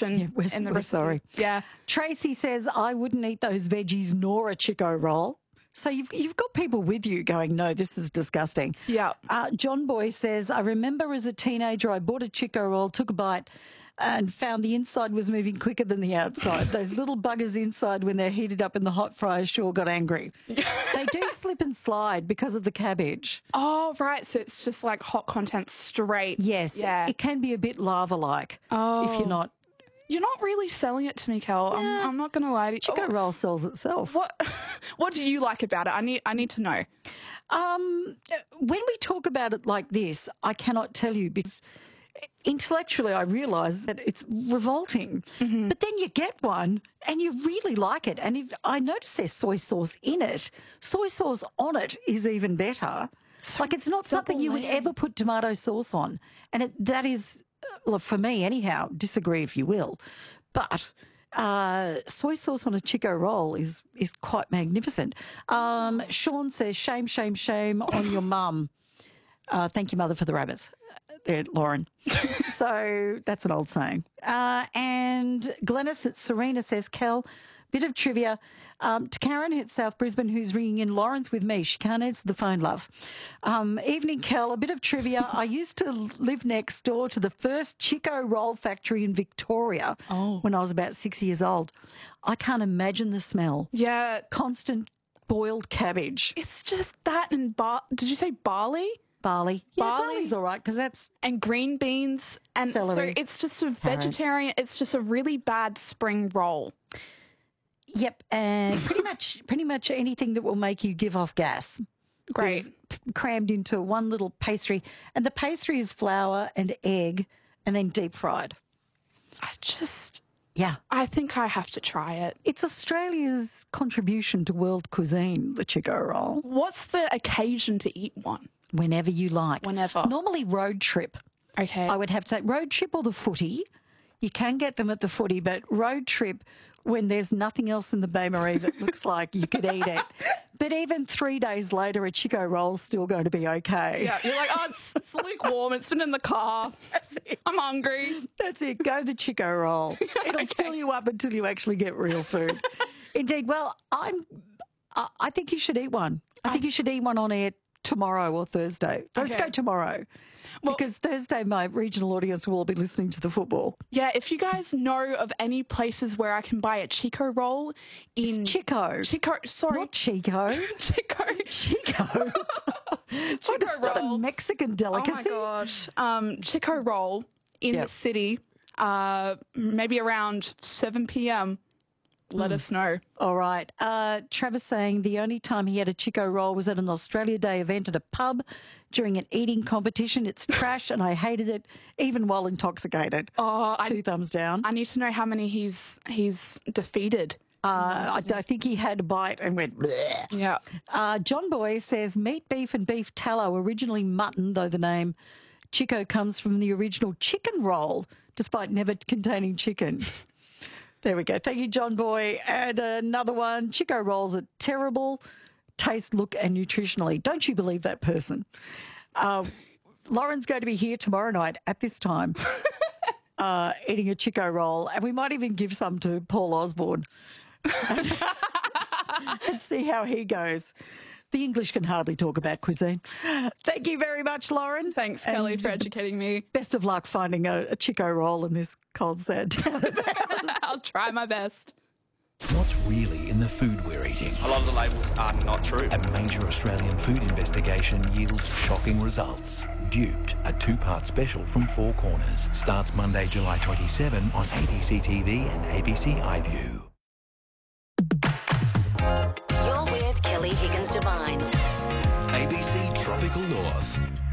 connection. We're sorry. Yeah. Tracy says, I wouldn't eat those veggies nor a Chico roll. So you've got people with you going, no, this is disgusting. Yeah. John Boy says, I remember as a teenager I bought a Chico roll, took a bite and found the inside was moving quicker than the outside. Those little buggers inside, when they're heated up in the hot fryer, sure got angry. They do slip and slide because of the cabbage. Oh, right. So it's just like hot content straight. Yes. Yeah. It can be a bit lava-like if you're not. You're not really selling it to me, Kel. I'm not going to lie to you. Chico roll sells itself. What do you like about it? I need to know. When we talk about it like this, I cannot tell you because intellectually I realise that it's revolting. Mm-hmm. But then you get one and you really like it. And I notice there's soy sauce in it. Soy sauce on it is even better. Like it's not something you would ever put tomato sauce on. And that is... Well, for me, anyhow, disagree if you will, but soy sauce on a Chico roll is quite magnificent. Sean says, shame, shame, shame on your mum. Thank you, mother, for the rabbits. There, Lauren. So that's an old saying. And Glennis at Serena says, Kel, bit of trivia. To Karen at South Brisbane, who's ringing in, Lauren's with me. She can't answer the phone, love. Evening, Kel. A bit of trivia. I used to live next door to the first Chico roll factory in Victoria when I was about 6 years old. I can't imagine the smell. Yeah. Constant boiled cabbage. It's just that and did you say barley? Barley. Yeah, Barley. barley's all right because that's... And green beans. And celery. So it's just a vegetarian, it's just a really bad spring roll. Yep, and pretty much anything that will make you give off gas. Great. Crammed into one little pastry. And the pastry is flour and egg and then deep fried. I think I have to try it. It's Australia's contribution to world cuisine, the Chico roll. What's the occasion to eat one? Whenever you like. Whenever. Normally road trip. Okay. I would have to say road trip or the footy. You can get them at the footy, but road trip when there's nothing else in the Bain Marie that looks like you could eat it. But even 3 days later, a Chico roll's still going to be okay. Yeah, you're like, oh, it's lukewarm. It's been in the car. I'm hungry. That's it. Go the Chico roll. It'll fill you up until you actually get real food. Indeed. Well, I think you should eat one. I think you should eat one on air tomorrow or Thursday. Let's go tomorrow. Because Thursday, my regional audience will all be listening to the football. Yeah, if you guys know of any places where I can buy a Chico roll in... Chico. Sorry. Not Chico. Chico. Chico. Chico What roll. a Mexican delicacy. Oh, my gosh. Chico roll in the city, maybe around 7 p.m. Let us know. All right. Travis saying the only time he had a Chico roll was at an Australia Day event at a pub during an eating competition. It's trash and I hated it even while intoxicated. Oh, 2 thumbs down. I need to know how many he's defeated. I think he had a bite and went bleh. Yeah. John Boy says meat, beef and beef tallow, originally mutton, though the name Chico comes from the original chicken roll, despite never containing chicken. There we go. Thank you, John Boy. And another one, Chico rolls are terrible taste, look and nutritionally. Don't you believe that person? Lauren's going to be here tomorrow night at this time eating a Chico roll, and we might even give some to Paul Osborne and see how he goes. The English can hardly talk about cuisine. Thank you very much, Lauren. Thanks, Kelly, for educating me. Best of luck finding a Chico roll in this cold, sad town of ours. I'll try my best. What's really in the food we're eating? A lot of the labels are not true. A major Australian food investigation yields shocking results. Duped, a 2-part special from Four Corners, starts Monday, July 27 on ABC TV and ABC iView. You're with Kelly Higgins Devine. ABC Tropical North.